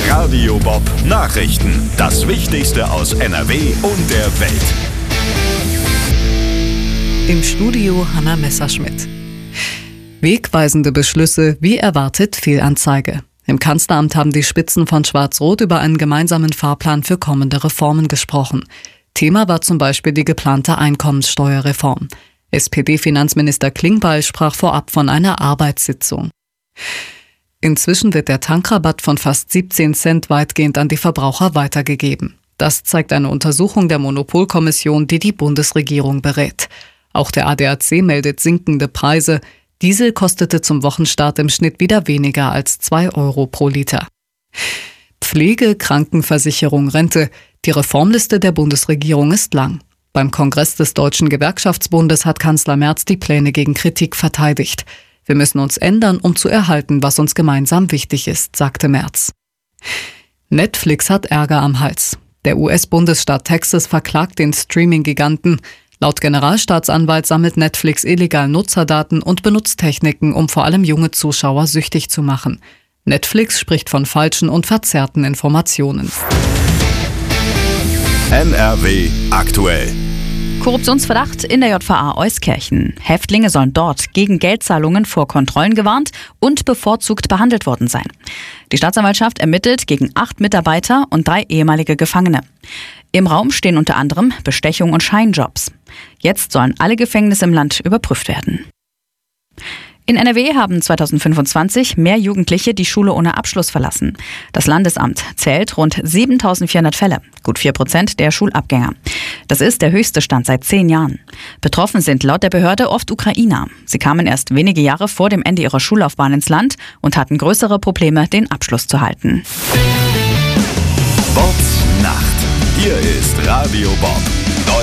Radio Bob Nachrichten. Das Wichtigste aus NRW und der Welt. Im Studio Hanna Messerschmidt. Wegweisende Beschlüsse, wie erwartet Fehlanzeige. Im Kanzleramt haben die Spitzen von Schwarz-Rot über einen gemeinsamen Fahrplan für kommende Reformen gesprochen. Thema war zum Beispiel die geplante Einkommenssteuerreform. SPD-Finanzminister Klingbeil sprach vorab von einer Arbeitssitzung. Inzwischen wird der Tankrabatt von fast 17 Cent weitgehend an die Verbraucher weitergegeben. Das zeigt eine Untersuchung der Monopolkommission, die die Bundesregierung berät. Auch der ADAC meldet sinkende Preise. Diesel kostete zum Wochenstart im Schnitt wieder weniger als 2 Euro pro Liter. Pflege, Krankenversicherung, Rente. Die Reformliste der Bundesregierung ist lang. Beim Kongress des Deutschen Gewerkschaftsbundes hat Kanzler Merz die Pläne gegen Kritik verteidigt. Wir müssen uns ändern, um zu erhalten, was uns gemeinsam wichtig ist, sagte Merz. Netflix hat Ärger am Hals. Der US-Bundesstaat Texas verklagt den Streaming-Giganten. Laut Generalstaatsanwalt sammelt Netflix illegal Nutzerdaten und benutzt Techniken, um vor allem junge Zuschauer süchtig zu machen. Netflix spricht von falschen und verzerrten Informationen. NRW aktuell. Korruptionsverdacht in der JVA Euskirchen. Häftlinge sollen dort gegen Geldzahlungen vor Kontrollen gewarnt und bevorzugt behandelt worden sein. Die Staatsanwaltschaft ermittelt gegen 8 Mitarbeiter und 3 ehemalige Gefangene. Im Raum stehen unter anderem Bestechung und Scheinjobs. Jetzt sollen alle Gefängnisse im Land überprüft werden. In NRW haben 2025 mehr Jugendliche die Schule ohne Abschluss verlassen. Das Landesamt zählt rund 7.400 Fälle, gut 4% der Schulabgänger. Das ist der höchste Stand seit 10 Jahren. Betroffen sind laut der Behörde oft Ukrainer. Sie kamen erst wenige Jahre vor dem Ende ihrer Schullaufbahn ins Land und hatten größere Probleme, den Abschluss zu halten. Bobs Nacht. Hier ist Radio Bob.